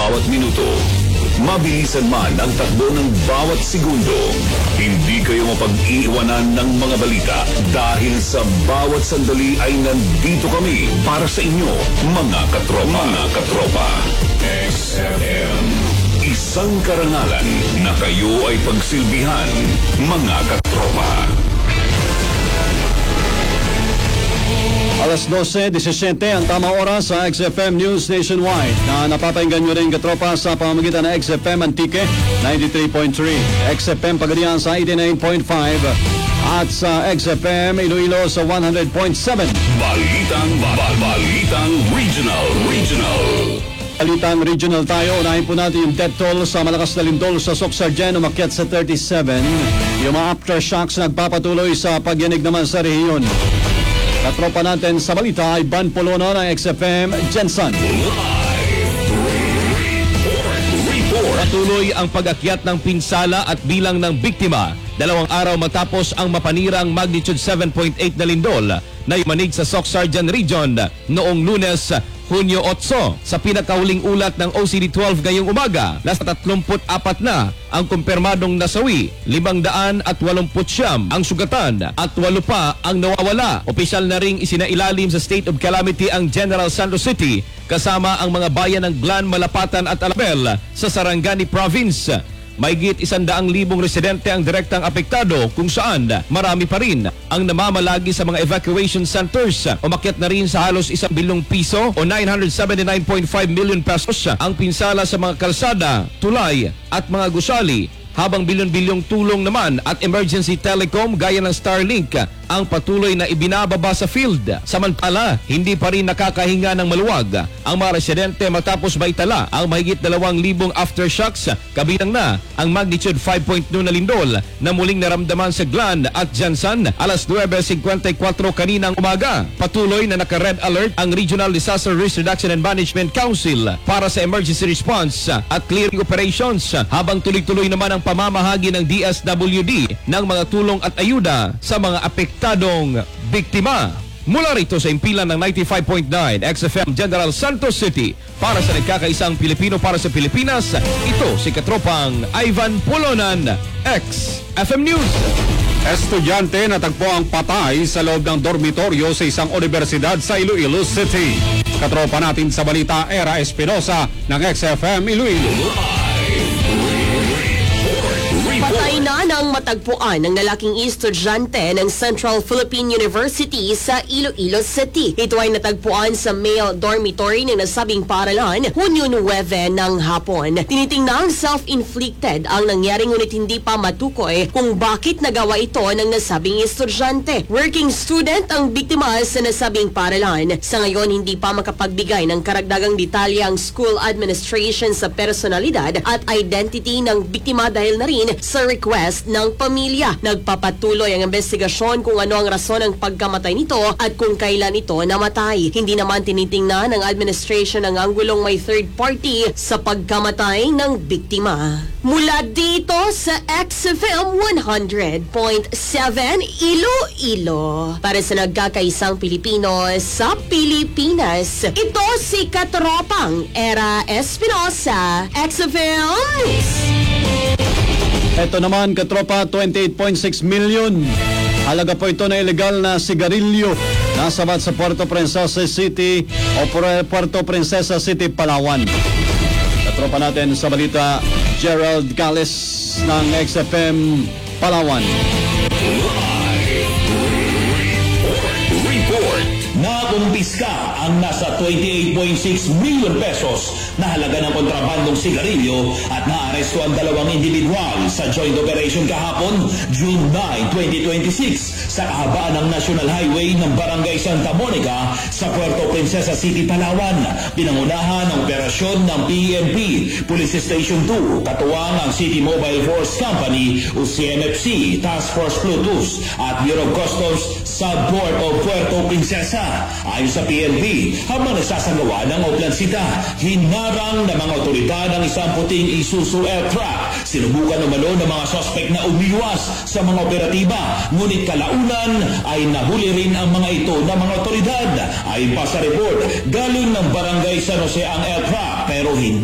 bawat minuto. Mabilisan man ang takbo ng bawat segundo, hindi kayo mapag-iiwanan ng mga balita dahil sa bawat sandali ay nandito kami para sa inyo, mga katropa. Mga katropa. XFM. Isang karangalan na kayo ay pagsilbihan, mga katropa. Alas 12:17 ang tamang oras sa XFM News Nationwide na napapahinggan nyo rin katropa sa pamamagitan ng XFM Antique 93.3, XFM Pagadian sa 89.5 at sa XFM Iloilo sa 100.7. Balitang Regional. Balitang regional tayo. Unahin po natin yung death toll sa malakas na lindol sa Socsargen umakyat sa 37. Yung mga aftershocks nagpapatuloy sa pagyanig naman sa rehiyon. Katropa natin sa balita ay Ban Polono ng XFM Jensen. Patuloy ang pag-akyat ng pinsala at bilang ng biktima 2 araw matapos ang mapanirang magnitude 7.8 na lindol na yumanig sa Socsargen Region noong Lunes, Hunyo 8. Sa pinakahuling ulat ng OCD-12 ngayong umaga, nasa 34 na ang kumpirmadong nasawi, 589 ang sugatan at 8 pa ang nawawala. Opisyal na ring isinailalim sa state of calamity ang General Santos City kasama ang mga bayan ng Glan, Malapatan at Alabel sa Sarangani Province. Mahigit 100,000 residente ang direktang apektado kung saan marami pa rin ang namamalagi sa mga evacuation centers. Umakyat na rin sa halos 1 bilyong piso o 979.5 million pesos ang pinsala sa mga kalsada, tulay at mga gusali, habang bilyon-bilyong tulong naman at emergency telecom gaya ng Starlink ang patuloy na ibinababa sa field. Samantala, hindi pa rin nakakahinga ng maluwag ang mga residente matapos maitala ang mahigit 2,000 aftershocks, kabilang na ang magnitude 5.2 na lindol na muling naramdaman sa Glan at Jensen alas 9:54 kaninang umaga. Patuloy na naka-red alert ang Regional Disaster Risk Reduction and Management Council para sa emergency response at clearing operations, habang tuloy-tuloy naman ang pamamahagi ng DSWD ng mga tulong at ayuda sa mga apektadong biktima. Mula rito sa impilan ng 95.9 XFM General Santos City, para sa nagkakaisang Pilipino para sa Pilipinas, ito si katropang Ivan Polonan, XFM News. Estudyante natagpo ang patay sa loob ng dormitoryo sa isang universidad sa Iloilo City. Katropa natin sa balita, Era Espinosa ng XFM Iloilo. Patay na ng matagpuan ng lalaking estudyante ng Central Philippine University sa Iloilo City. Ito ay natagpuan sa male dormitory ng nasabing paaralan Hunyo 9 ng hapon. Tinitingnang self-inflicted ang nangyari, ngunit hindi pa matukoy kung bakit nagawa ito ng nasabing estudyante. Working student ang biktima sa nasabing paaralan. Sa ngayon, hindi pa makapagbigay ng karagdagang detalye ang school administration sa personalidad at identity ng biktima dahil na rin sa request ng pamilya. Nagpapatuloy ang investigasyon kung ano ang rason ng pagkamatay nito at kung kailan ito namatay. Hindi naman tinitingnan ng administration ang anggulong may third party sa pagkamatay ng biktima. Mula dito sa XFM 100.7 Iloilo, para sa nagkakaisang Pilipino sa Pilipinas, ito si katropang Era Espinosa, XFM News. Ito naman katropa, 28.6 million. Halaga po ito na ilegal na sigarilyo nasabat sa Puerto Princesa City o Puerto Princesa City, Palawan. Katropa natin sa balita, Gerald Gales ng XFM Palawan. Nakumpiska ang nasa 28.6 million pesos na halaga ng kontrabandong sigarilyo at naaresto ang 2 individual sa joint operation kahapon, June 9, 2026 sa kahabaan ng National Highway ng Barangay Santa Monica sa Puerto Princesa City, Palawan. Pinangunahan ang operasyon ng PNP, Police Station 2, katuwang ang City Mobile Force Company o CMFC, Task Force Plutus at Bureau of Customs sa Port of Puerto Princesa. Ayon sa PNP, habang nagsasagawa ng oplansita, hinarang ng mga otoridad ang isang puting Isuzu air truck. Sinubukan umano ng mga suspect na umiwas sa mga operatiba, ngunit kalaunan ay nahuli rin ang mga ito ng mga otoridad. Ayon pa sa report, galing ng Barangay San Jose ang air truck pero hindi